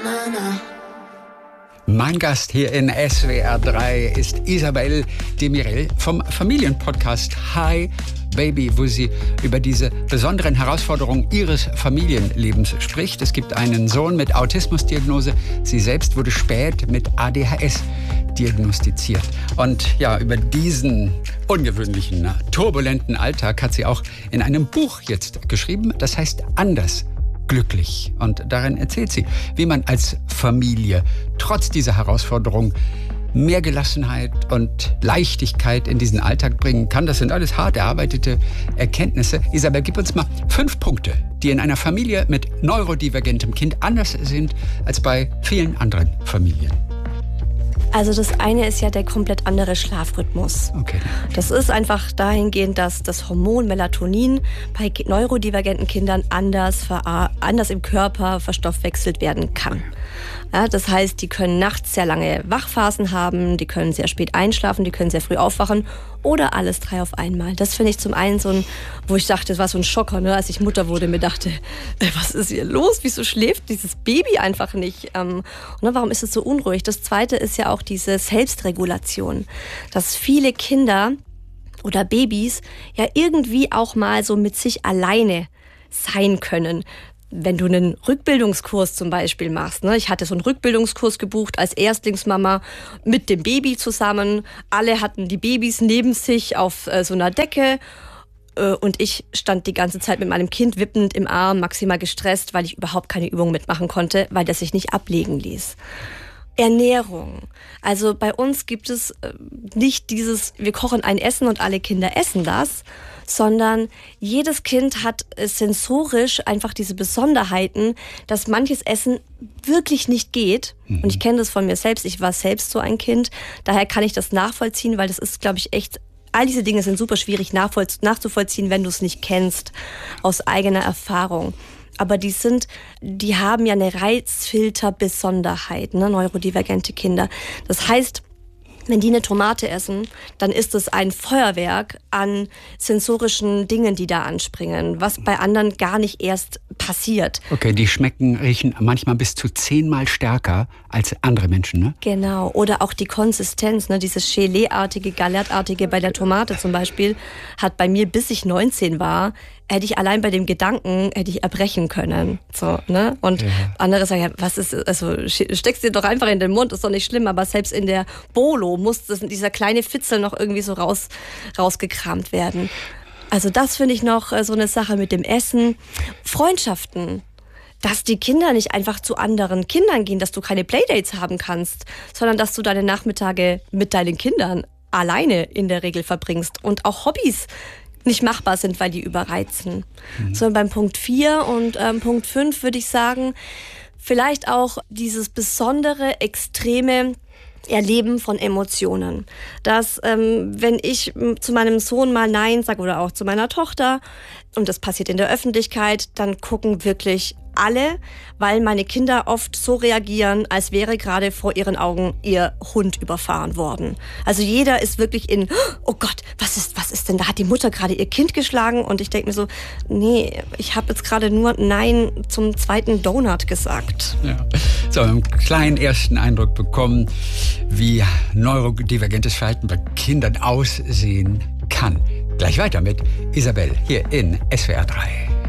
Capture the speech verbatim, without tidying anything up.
Mein Gast hier in S W R drei ist Isabel Demirel vom Familienpodcast Hi Baby, wo sie über diese besonderen Herausforderungen ihres Familienlebens spricht. Es gibt einen Sohn mit Autismusdiagnose. Sie selbst wurde spät mit A D H S diagnostiziert. Und ja, über diesen ungewöhnlichen, turbulenten Alltag hat sie auch in einem Buch jetzt geschrieben. Das heißt Anders glücklich. Und darin erzählt sie, wie man als Familie trotz dieser Herausforderung mehr Gelassenheit und Leichtigkeit in diesen Alltag bringen kann. Das sind alles hart erarbeitete Erkenntnisse. Isabel, gib uns mal fünf Punkte, die in einer Familie mit neurodivergentem Kind anders sind als bei vielen anderen Familien. Also das eine ist ja der komplett andere Schlafrhythmus. Okay. Das ist einfach dahingehend, dass das Hormon Melatonin bei neurodivergenten Kindern anders, anders im Körper verstoffwechselt werden kann. Ja, das heißt, die können nachts sehr lange Wachphasen haben, die können sehr spät einschlafen, die können sehr früh aufwachen oder alles drei auf einmal. Das finde ich zum einen so ein, wo ich dachte, das war so ein Schocker, ne? Als ich Mutter wurde, mir dachte, was ist hier los? Wieso schläft dieses Baby einfach nicht? Ähm, und warum ist es so unruhig? Das zweite ist ja auch diese Selbstregulation, dass viele Kinder oder Babys ja irgendwie auch mal so mit sich alleine sein können. Wenn du einen Rückbildungskurs zum Beispiel machst, ne? Ich hatte so einen Rückbildungskurs gebucht als Erstlingsmama mit dem Baby zusammen. Alle hatten die Babys neben sich auf äh, so einer Decke äh, und ich stand die ganze Zeit mit meinem Kind wippend im Arm, maximal gestresst, weil ich überhaupt keine Übung mitmachen konnte, weil das sich nicht ablegen ließ. Ernährung. Also bei uns gibt es nicht dieses, wir kochen ein Essen und alle Kinder essen das, sondern jedes Kind hat sensorisch einfach diese Besonderheiten, dass manches Essen wirklich nicht geht. Mhm. Und ich kenne das von mir selbst. Ich war selbst so ein Kind. Daher kann ich das nachvollziehen, weil das ist, glaube ich, echt, all diese Dinge sind super schwierig nachzuvollziehen, wenn du es nicht kennst, aus eigener Erfahrung. Aber die sind, die haben ja eine Reizfilterbesonderheit, ne, neurodivergente Kinder. Das heißt, wenn die eine Tomate essen, dann ist es ein Feuerwerk an sensorischen Dingen, die da anspringen, was bei anderen gar nicht erst passiert. Okay, die schmecken, riechen manchmal bis zu zehnmal stärker als andere Menschen, ne? Genau, oder auch die Konsistenz, ne, dieses Gelee-artige, Galertartige bei der Tomate zum Beispiel, hat bei mir, bis ich neunzehn war, hätte ich allein bei dem Gedanken, hätte ich erbrechen können. So, ne? Und ja. Andere sagen, ja, was ist, also steckst dir doch einfach in den Mund, ist doch nicht schlimm, aber selbst in der Bolo muss das, dieser kleine Fitzel noch irgendwie so raus, rausgekramt werden. Also das finde ich noch so eine Sache mit dem Essen. Freundschaften. Dass die Kinder nicht einfach zu anderen Kindern gehen, dass du keine Playdates haben kannst, sondern dass du deine Nachmittage mit deinen Kindern alleine in der Regel verbringst und auch Hobbys nicht machbar sind, weil die überreizen. Mhm. So beim Punkt vier und ähm, Punkt fünf würde ich sagen, vielleicht auch dieses besondere, extreme Erleben von Emotionen. Dass, ähm, wenn ich zu meinem Sohn mal Nein sage oder auch zu meiner Tochter und das passiert in der Öffentlichkeit, dann gucken wirklich alle, weil meine Kinder oft so reagieren, als wäre gerade vor ihren Augen ihr Hund überfahren worden. Also jeder ist wirklich in, oh Gott, was ist, was ist denn, da hat die Mutter gerade ihr Kind geschlagen und ich denke mir so, nee, ich habe jetzt gerade nur Nein zum zweiten Donut gesagt. Ja. So, einen kleinen ersten Eindruck bekommen, wie neurodivergentes Verhalten bei Kindern aussehen kann. Gleich weiter mit Isabel hier in S W R drei.